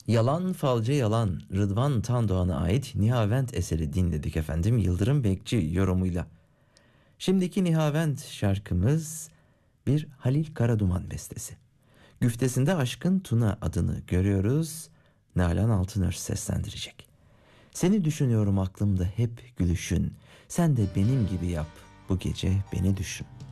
Yalan Falcı Yalan, Rıdvan Tandoğan'a ait Nihavent eseri dinledik efendim, Yıldırım Bekçi yorumuyla. Şimdiki Nihavent şarkımız bir Halil Karaduman bestesi. Güftesinde Aşkın Tuna adını görüyoruz. Nalan Altınöz seslendirecek. Seni düşünüyorum aklımda hep gülüşün. Sen de benim gibi yap bu gece beni düşün.